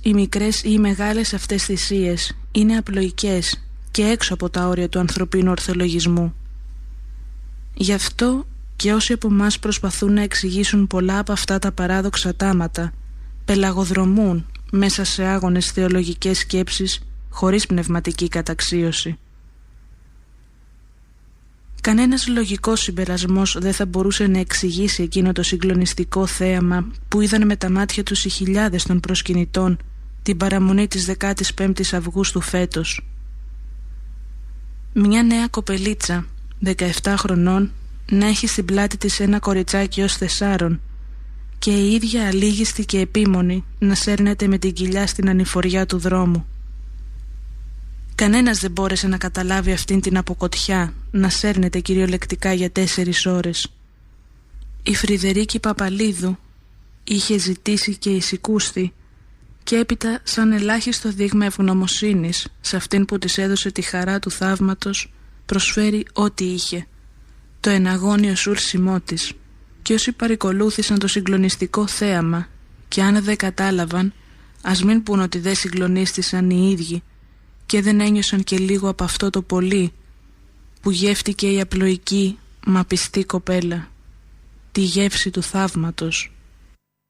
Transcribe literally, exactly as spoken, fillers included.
οι μικρές ή οι μεγάλες αυτές θυσίες είναι απλοϊκές και έξω από τα όρια του ανθρωπίνου ορθολογισμού. Γι' αυτό και όσοι από εμάς προσπαθούν να εξηγήσουν πολλά από αυτά τα παράδοξα τάματα πελαγοδρομούν μέσα σε άγονες θεολογικές σκέψεις χωρίς πνευματική καταξίωση. Κανένας λογικός συμπερασμός δεν θα μπορούσε να εξηγήσει εκείνο το συγκλονιστικό θέαμα που είδαν με τα μάτια τους οι χιλιάδες των προσκυνητών την παραμονή της δεκάτης πέμπτης Αυγούστου φέτος. Μια νέα κοπελίτσα, δεκαεπτά χρονών, να έχει στην πλάτη της ένα κοριτσάκι ως τεσσάρων και η ίδια αλήγιστη και επίμονη να σέρνεται με την κοιλιά στην ανηφοριά του δρόμου. Κανένας δεν μπόρεσε να καταλάβει αυτήν την αποκοτιά να σέρνεται κυριολεκτικά για τέσσερις ώρες. Η Φρυδερίκη Παπαλίδου είχε ζητήσει και εισηκούστη και έπειτα σαν ελάχιστο δείγμα ευγνωμοσύνης σε αυτήν που της έδωσε τη χαρά του θαύματος προσφέρει ό,τι είχε, το εναγώνιο σούρσιμό της, και όσοι παρικολούθησαν το συγκλονιστικό θέαμα και αν δεν κατάλαβαν, ας μην πούν ότι δεν συγκλονίστησαν οι ίδιοι και δεν ένιωσαν και λίγο από αυτό το πολύ που γεύτηκε η απλοϊκή μα πιστή κοπέλα, τη γεύση του θαύματος.